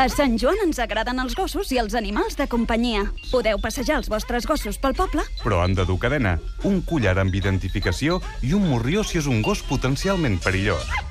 A Sant Joan ens agraden els gossos i els animals de companyia. Podeu passejar els vostres gossos pel poble. Però han de dur cadena, un collar amb identificació i un morrió si és un gos potencialment perillós.